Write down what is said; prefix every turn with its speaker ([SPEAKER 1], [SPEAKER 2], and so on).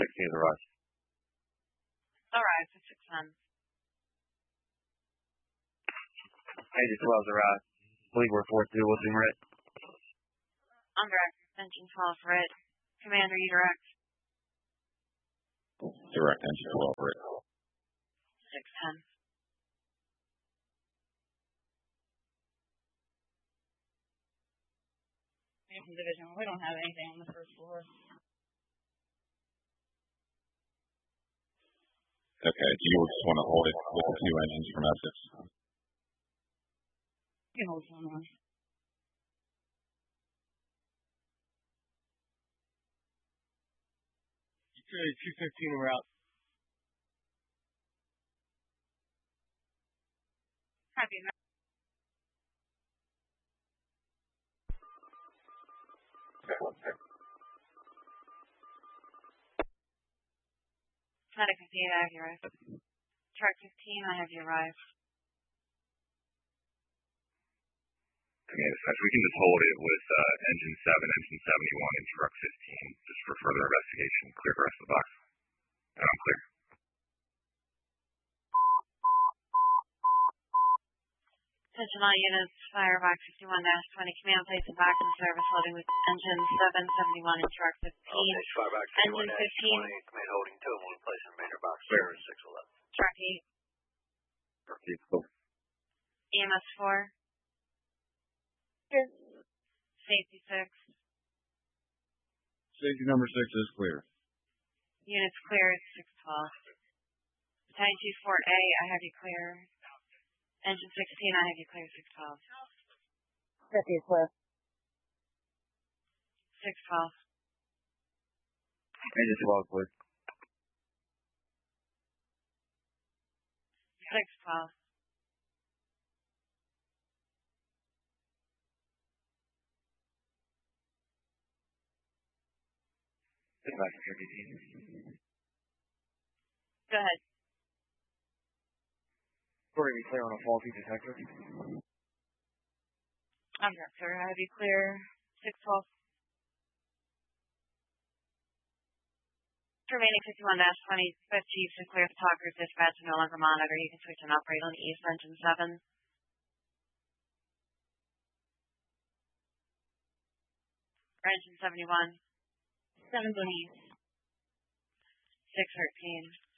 [SPEAKER 1] 16 is arrived.
[SPEAKER 2] Arrived for 610.
[SPEAKER 1] Engine 12 is arrived. Believe we're 4-2. What's in red?
[SPEAKER 2] On direct. Engine 12 red. Commander, you direct.
[SPEAKER 3] Direct. Engine 12 red.
[SPEAKER 2] 610. Division. We don't have anything on the first floor.
[SPEAKER 3] Okay. Do you just want to hold it with the 2 engines from Essex?
[SPEAKER 2] You can hold one on.
[SPEAKER 4] You carry 215, we're out.
[SPEAKER 2] Happy. Medic 58, I have you arrived. Truck 15, I have you arrived.
[SPEAKER 5] Okay, we can just hold it with engine 7, engine 71, and truck 15, just for further investigation. Clear the rest of the box. And I'm clear.
[SPEAKER 2] Attention all units, Firebox 51-20, command place and box in service holding with engine 771 and truck 15.
[SPEAKER 6] Firebox
[SPEAKER 2] Engine 15.
[SPEAKER 6] Command holding 2 and 1 place in remainder box service 611.
[SPEAKER 2] Truck 8.
[SPEAKER 1] Truck 8, go.
[SPEAKER 2] EMS 4.
[SPEAKER 7] Yes.
[SPEAKER 2] Safety 6.
[SPEAKER 3] Safety number 6 is clear.
[SPEAKER 2] Units clear at 612. Battalion 24A, I have you clear. Engine 16, I have you clear 612.
[SPEAKER 7] 50 is clear.
[SPEAKER 2] 612.
[SPEAKER 1] Engine 12 clear.
[SPEAKER 2] 612.
[SPEAKER 1] Dispatch for 18.
[SPEAKER 2] Go ahead.
[SPEAKER 1] Corey, we clear on a faulty detector.
[SPEAKER 2] I'm director. I have you clear 612. Remaining 51-20, Swift Chiefs and clear photographer's dispatch and no longer monitor. You can switch and operate on East Engine 7. Engine 71. 7 on East. 613.